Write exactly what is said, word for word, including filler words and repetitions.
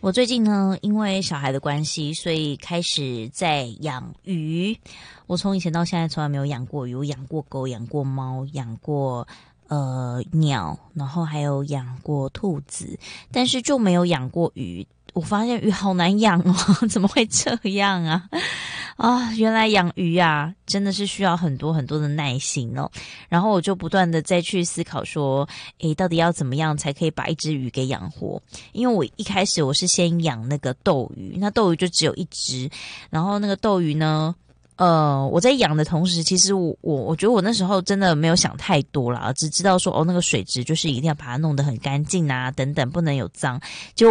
我最近呢，因为小孩的关系，所以开始在养鱼。我从以前到现在从来没有养过鱼，我养过狗，养过猫，养过呃鸟，然后还有养过兔子，但是就没有养过鱼。我发现鱼好难养哦，怎么会这样啊？啊，原来养鱼啊，真的是需要很多很多的耐心哦。然后我就不断的再去思考说，诶，到底要怎么样才可以把一只鱼给养活？因为我一开始我是先养那个斗鱼，那斗鱼就只有一只，然后那个斗鱼呢，呃，我在养的同时，其实我我我觉得我那时候真的没有想太多啦，只知道说哦，那个水质就是一定要把它弄得很干净啊，等等，不能有脏。结果